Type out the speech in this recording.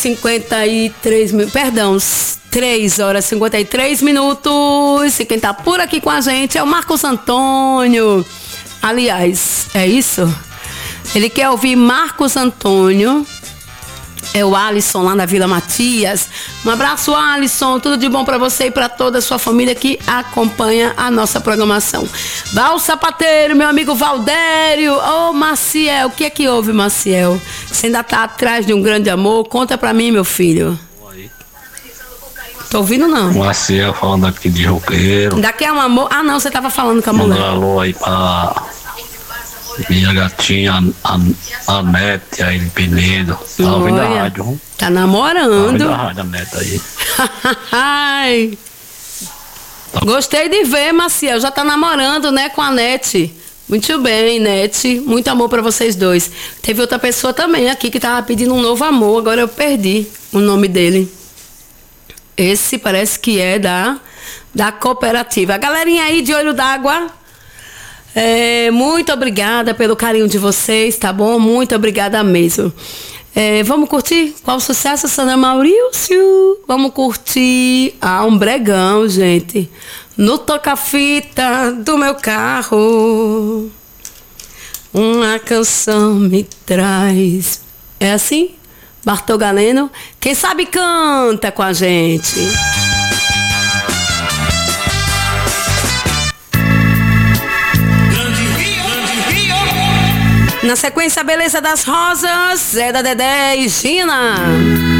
3 horas e 53 minutos. E quem tá por aqui com a gente é o Marcos Antônio. Aliás, é isso? Ele quer ouvir Marcos Antônio. É o Alisson lá na Vila Matias. Um abraço, Alisson. Tudo de bom pra você e pra toda a sua família que acompanha a nossa programação. Val Sapateiro, meu amigo Valdério. Ô, Maciel, o que é que houve, Maciel? Você ainda tá atrás de um grande amor? Conta pra mim, meu filho. Tô ouvindo, não. Maciel falando aqui de Roqueiro. Daqui é um amor. Ah, não, você tava falando com a mulher. Manda um alô aí pra minha gatinha, a Nete, a Ele Penedo. Tá ouvindo a rádio. Tá namorando. Tá ouvindo a rádio, a Nete aí. Ai. Gostei de ver, Maciel. Já tá namorando, né, com a Nete. Muito bem, Nete. Muito amor pra vocês dois. Teve outra pessoa também aqui que tava pedindo um novo amor. Agora eu perdi o nome dele. Esse parece que é da cooperativa. A galerinha aí de Olho d'Água, muito obrigada pelo carinho de vocês, tá bom? Muito obrigada mesmo. Vamos curtir? Qual o sucesso, Sandra Maurício? Vamos curtir um bregão, gente. No toca-fita do meu carro, uma canção me traz. É assim? Bartol Galeno, quem sabe canta com a gente. Na sequência, Beleza das Rosas, Zé da Dedé e Gina.